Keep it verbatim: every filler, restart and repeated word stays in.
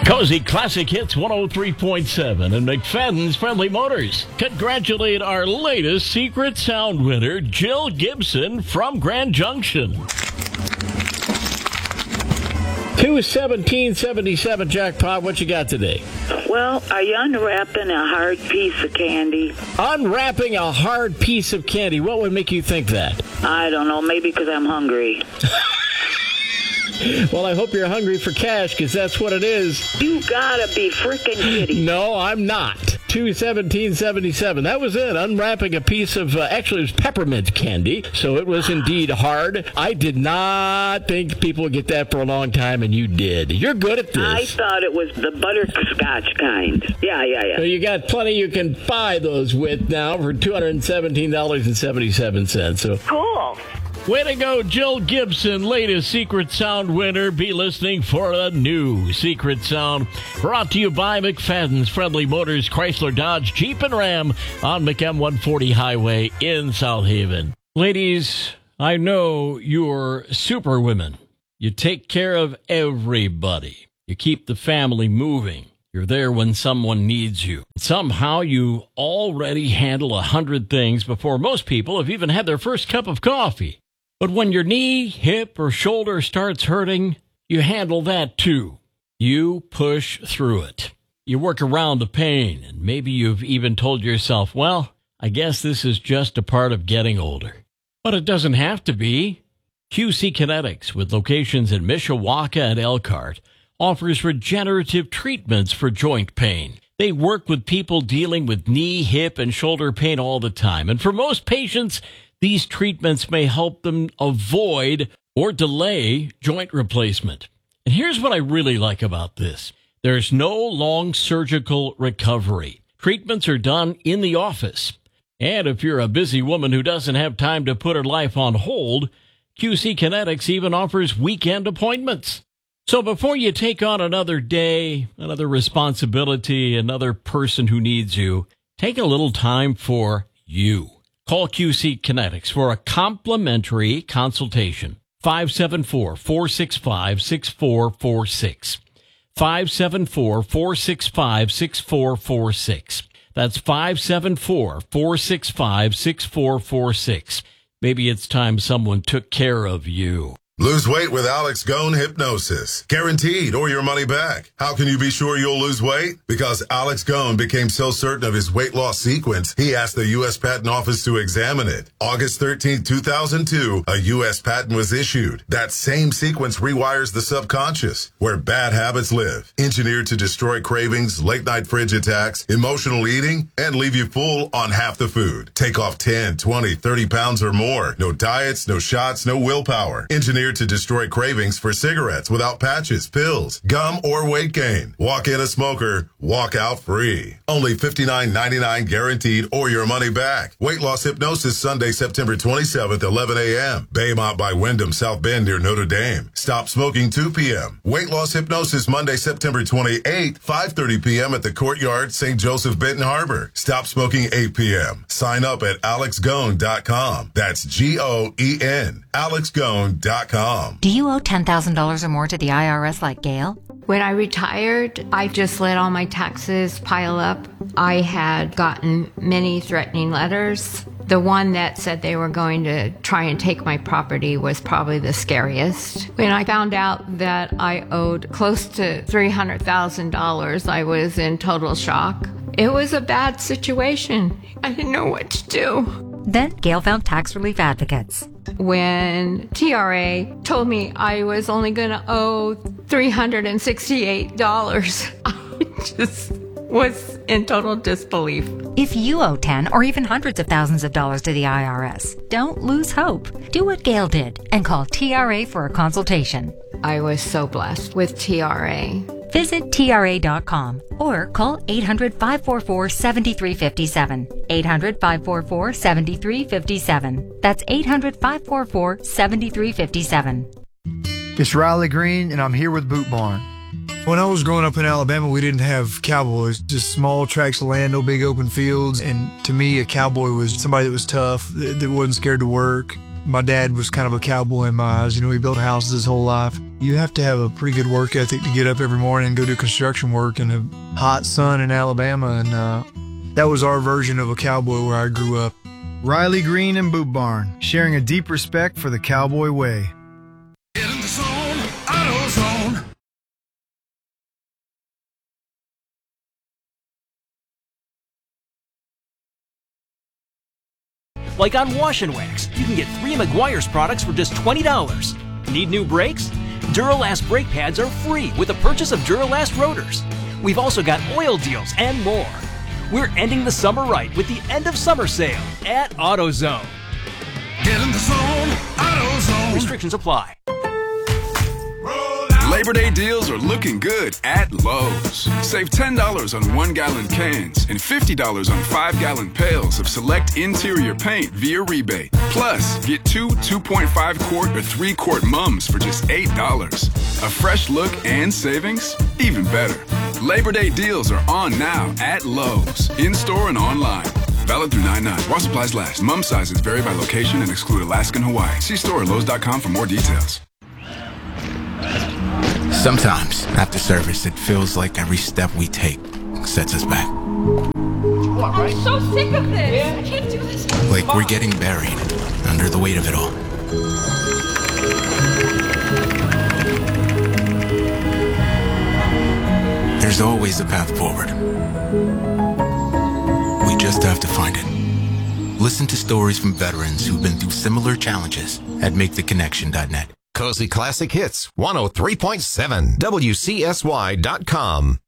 Cozy Classic Hits one oh three point seven and McFadden's Friendly Motors congratulate our latest Secret Sound winner, Jill Gibson from Grand Junction. two seventeen seventy-seven jackpot. What you got today? Well, are you unwrapping a hard piece of candy? Unwrapping a hard piece of candy. What would make you think that? I don't know. Maybe because I'm hungry. Well, I hope you're hungry for cash, because that's what it is. You gotta be freaking kidding. No, I'm not. two seventeen seventy-seven. That was it. Unwrapping a piece of, uh, actually, it was peppermint candy, so it was indeed hard. I did not think people would get that for a long time, and you did. You're good at this. I thought it was the butterscotch kind. Yeah, yeah, yeah. So you got plenty you can buy those with now for two hundred seventeen dollars and seventy-seven cents. So cool. Way to go, Jill Gibson, latest Secret Sound winner. Be listening for a new Secret Sound. Brought to you by McFadden's Friendly Motors, Chrysler, Dodge, Jeep, and Ram on McM one forty Highway in South Haven. Ladies, I know you're super women. You take care of everybody. You keep the family moving. You're there when someone needs you. Somehow you already handle a hundred things before most people have even had their first cup of coffee. But when your knee, hip, or shoulder starts hurting, you handle that too. You push through it. You work around the pain, and maybe you've even told yourself, well, I guess this is just a part of getting older. But it doesn't have to be. Q C Kinetics, with locations in Mishawaka and Elkhart, offers regenerative treatments for joint pain. They work with people dealing with knee, hip, and shoulder pain all the time. And for most patients, these treatments may help them avoid or delay joint replacement. And here's what I really like about this. There's no long surgical recovery. Treatments are done in the office. And if you're a busy woman who doesn't have time to put her life on hold, Q C Kinetics even offers weekend appointments. So before you take on another day, another responsibility, another person who needs you, take a little time for you. Call Q C Kinetics for a complimentary consultation. five seven four, four six five, six four four six. five seven four, four six five, six four four six. That's five seven four, four six five, six four four six. Maybe it's time someone took care of you. Lose weight with Alex Gone Hypnosis. Guaranteed or your money back. How can you be sure you'll lose weight? Because Alex Gone became so certain of his weight loss sequence, he asked the U S Patent Office to examine it. August thirteenth, two thousand two, a U S patent was issued. That same sequence rewires the subconscious, where bad habits live. Engineered to destroy cravings, late-night fridge attacks, emotional eating, and leave you full on half the food. Take off ten, twenty, thirty pounds or more. No diets, no shots, no willpower. Engineered to destroy cravings for cigarettes without patches, pills, gum, or weight gain. Walk in a smoker, walk out free. Only fifty-nine ninety-nine guaranteed or your money back. Weight loss hypnosis Sunday, September twenty-seventh, eleven a.m. Baymont by Wyndham, South Bend near Notre Dame. Stop smoking two p.m. Weight loss hypnosis Monday, September twenty-eighth, five thirty p.m. at the Courtyard, Saint Joseph, Benton Harbor. Stop smoking eight p.m. Sign up at alex gone dot com. That's G O E N. alex gone dot com. Do you owe ten thousand dollars or more to the I R S like Gail? When I retired, I just let all my taxes pile up. I had gotten many threatening letters. The one that said they were going to try and take my property was probably the scariest. When I found out that I owed close to three hundred thousand dollars, I was in total shock. It was a bad situation. I didn't know what to do. Then Gail found tax relief advocates. When T R A told me I was only going to owe three hundred sixty-eight dollars, I just was in total disbelief. If you owe ten or even hundreds of thousands of dollars to the I R S, don't lose hope. Do what Gail did and call T R A for a consultation. I was so blessed with T R A. Visit T R A dot com or call eight hundred, five four four, seven three five seven. eight hundred, five four four, seven three five seven. That's eight hundred, five four four, seven three five seven. It's Riley Green, and I'm here with Boot Barn. When I was growing up in Alabama, we didn't have cowboys, just small tracts of land, no big open fields. And to me, a cowboy was somebody that was tough, that wasn't scared to work. My dad was kind of a cowboy in my eyes. You know, he built houses his whole life. You have to have a pretty good work ethic to get up every morning and go do construction work in the hot sun in Alabama, and uh, that was our version of a cowboy where I grew up. Riley Green and Boot Barn, sharing a deep respect for the cowboy way. Get in the zone, AutoZone. Like on Wash and Wax, you can get three Meguiar's products for just twenty dollars. Need new brakes? Duralast brake pads are free with the purchase of Duralast rotors. We've also got oil deals and more. We're ending the summer right with the end of summer sale at AutoZone. Get in the zone, AutoZone. Restrictions apply. Labor Day deals are looking good at Lowe's. Save ten dollars on one-gallon cans and fifty dollars on five-gallon pails of select interior paint via rebate. Plus, get two two point five quart or three quart mums for just eight dollars. A fresh look and savings? Even better. Labor Day deals are on now at Lowe's, in-store and online. Valid through nine nine. While supplies last. Mum sizes vary by location and exclude Alaska and Hawaii. See store at Lowe's dot com for more details. Sometimes, after service, it feels like every step we take sets us back. I'm so sick of this. I can't do this anymore. Like we're getting buried under the weight of it all. There's always a path forward. We just have to find it. Listen to stories from veterans who've been through similar challenges at make the connection dot net. Cozy Classic Hits, one oh three point seven, W C S Y dot com.